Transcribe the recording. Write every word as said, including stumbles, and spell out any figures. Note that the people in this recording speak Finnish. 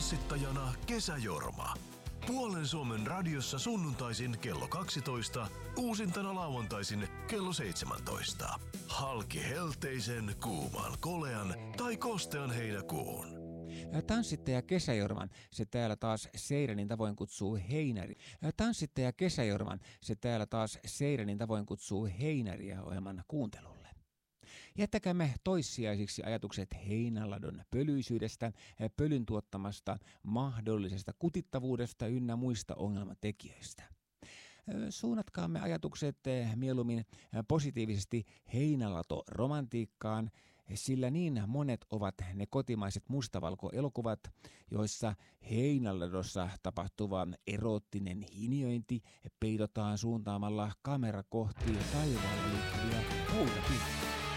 Tanssittajana Kesäjorma. Puolen Suomen radiossa sunnuntaisin kello kaksitoista, uusintana lauantaisin kello seitsemäntoista. Halki helteisen, kuuman, kolean tai kostean heinäkuun. Tanssittaja Kesäjorman se täällä taas Seirenin tavoin kutsuu heinäri. Tanssittaja Kesäjorman se täällä taas Seirenin tavoin kutsuu heinäriä ohjelman kuuntelulle. Jättäkäämme toissijaisiksi ajatukset heinäladon pölyisyydestä, pölyn tuottamasta mahdollisesta kutittavuudesta ynnä muista ongelmatekijöistä. Suunnatkaamme ajatukset mieluummin positiivisesti heinälato-romantiikkaan, sillä niin monet ovat ne kotimaiset mustavalko-elokuvat, joissa heinäladossa tapahtuva eroottinen hiniointi peidotaan suuntaamalla kamera kohti taivaalle liittyviä poutakilpejä.